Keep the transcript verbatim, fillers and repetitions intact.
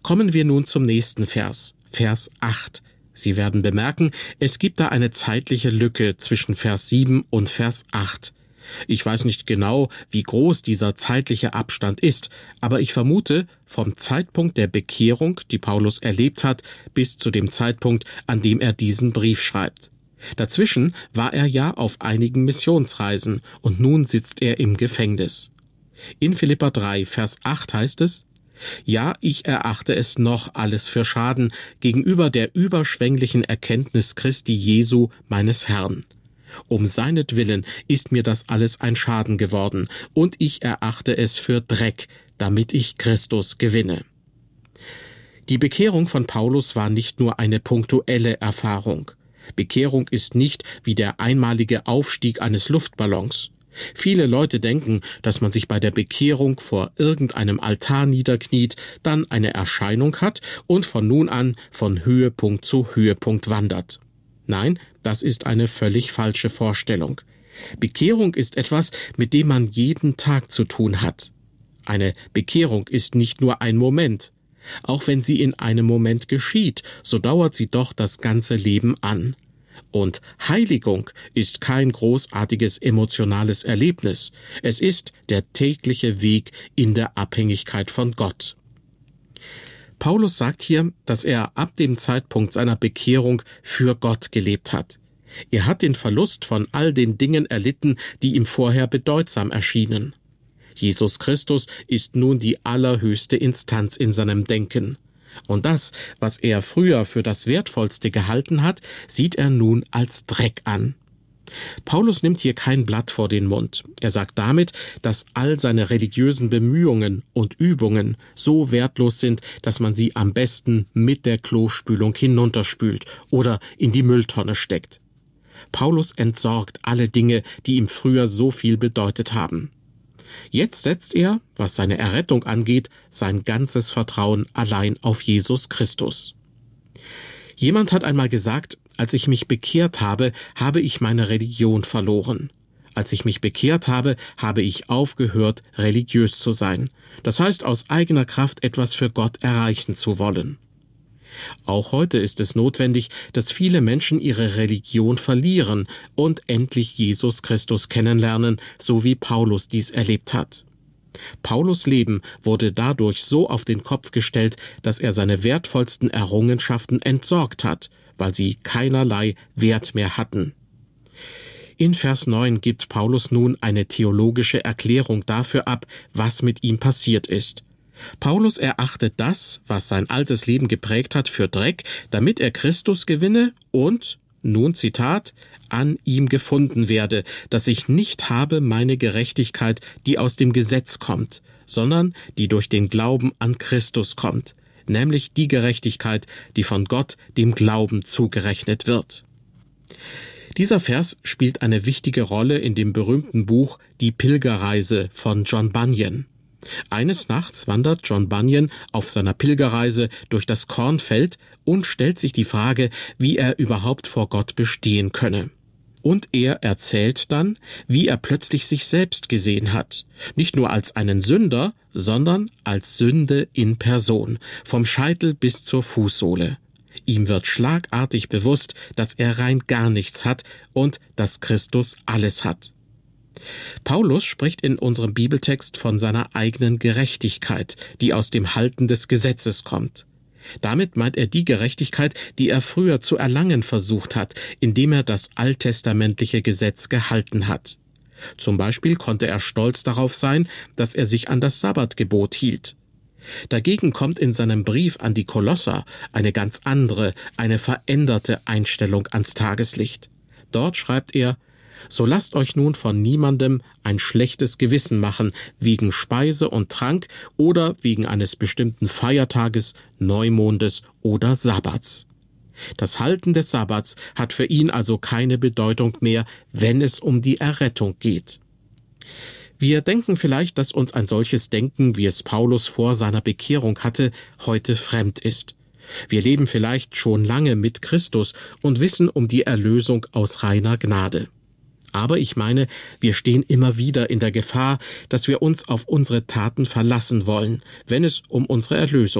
Kommen wir nun zum nächsten Vers, Vers acht. Sie werden bemerken, es gibt da eine zeitliche Lücke zwischen Vers sieben und Vers acht. Ich weiß nicht genau, wie groß dieser zeitliche Abstand ist, aber ich vermute, vom Zeitpunkt der Bekehrung, die Paulus erlebt hat, bis zu dem Zeitpunkt, an dem er diesen Brief schreibt. Dazwischen war er ja auf einigen Missionsreisen und nun sitzt er im Gefängnis. In Philipper drei, Vers acht heißt es: Ja, ich erachte es noch alles für Schaden gegenüber der überschwänglichen Erkenntnis Christi Jesu, meines Herrn. Um seinetwillen ist mir das alles ein Schaden geworden, und ich erachte es für Dreck, damit ich Christus gewinne. Die Bekehrung von Paulus war nicht nur eine punktuelle Erfahrung. Bekehrung ist nicht wie der einmalige Aufstieg eines Luftballons. Viele Leute denken, dass man sich bei der Bekehrung vor irgendeinem Altar niederkniet, dann eine Erscheinung hat und von nun an von Höhepunkt zu Höhepunkt wandert. Nein, das ist eine völlig falsche Vorstellung. Bekehrung ist etwas, mit dem man jeden Tag zu tun hat. Eine Bekehrung ist nicht nur ein Moment. Auch wenn sie in einem Moment geschieht, so dauert sie doch das ganze Leben an. Und Heiligung ist kein großartiges emotionales Erlebnis. Es ist der tägliche Weg in der Abhängigkeit von Gott. Paulus sagt hier, dass er ab dem Zeitpunkt seiner Bekehrung für Gott gelebt hat. Er hat den Verlust von all den Dingen erlitten, die ihm vorher bedeutsam erschienen. Jesus Christus ist nun die allerhöchste Instanz in seinem Denken. Und das, was er früher für das Wertvollste gehalten hat, sieht er nun als Dreck an. Paulus nimmt hier kein Blatt vor den Mund. Er sagt damit, dass all seine religiösen Bemühungen und Übungen so wertlos sind, dass man sie am besten mit der Klospülung hinunterspült oder in die Mülltonne steckt. Paulus entsorgt alle Dinge, die ihm früher so viel bedeutet haben. Jetzt setzt er, was seine Errettung angeht, sein ganzes Vertrauen allein auf Jesus Christus. Jemand hat einmal gesagt, als ich mich bekehrt habe, habe ich meine Religion verloren. Als ich mich bekehrt habe, habe ich aufgehört, religiös zu sein. Das heißt, aus eigener Kraft etwas für Gott erreichen zu wollen. Auch heute ist es notwendig, dass viele Menschen ihre Religion verlieren und endlich Jesus Christus kennenlernen, so wie Paulus dies erlebt hat. Paulus' Leben wurde dadurch so auf den Kopf gestellt, dass er seine wertvollsten Errungenschaften entsorgt hat, weil sie keinerlei Wert mehr hatten. In Vers neun gibt Paulus nun eine theologische Erklärung dafür ab, was mit ihm passiert ist. Paulus erachtet das, was sein altes Leben geprägt hat, für Dreck, damit er Christus gewinne und, nun Zitat, an ihm gefunden werde, dass ich nicht habe meine Gerechtigkeit, die aus dem Gesetz kommt, sondern die durch den Glauben an Christus kommt, nämlich die Gerechtigkeit, die von Gott dem Glauben zugerechnet wird. Dieser Vers spielt eine wichtige Rolle in dem berühmten Buch Die Pilgerreise von John Bunyan. Eines Nachts wandert John Bunyan auf seiner Pilgerreise durch das Kornfeld und stellt sich die Frage, wie er überhaupt vor Gott bestehen könne. Und er erzählt dann, wie er plötzlich sich selbst gesehen hat. Nicht nur als einen Sünder, sondern als Sünde in Person, vom Scheitel bis zur Fußsohle. Ihm wird schlagartig bewusst, dass er rein gar nichts hat und dass Christus alles hat. Paulus spricht in unserem Bibeltext von seiner eigenen Gerechtigkeit, die aus dem Halten des Gesetzes kommt. Damit meint er die Gerechtigkeit, die er früher zu erlangen versucht hat, indem er das alttestamentliche Gesetz gehalten hat. Zum Beispiel konnte er stolz darauf sein, dass er sich an das Sabbatgebot hielt. Dagegen kommt in seinem Brief an die Kolosser eine ganz andere, eine veränderte Einstellung ans Tageslicht. Dort schreibt er: So lasst euch nun von niemandem ein schlechtes Gewissen machen, wegen Speise und Trank oder wegen eines bestimmten Feiertages, Neumondes oder Sabbats. Das Halten des Sabbats hat für ihn also keine Bedeutung mehr, wenn es um die Errettung geht. Wir denken vielleicht, dass uns ein solches Denken, wie es Paulus vor seiner Bekehrung hatte, heute fremd ist. Wir leben vielleicht schon lange mit Christus und wissen um die Erlösung aus reiner Gnade. Aber ich meine, wir stehen immer wieder in der Gefahr, dass wir uns auf unsere Taten verlassen wollen, wenn es um unsere Erlösung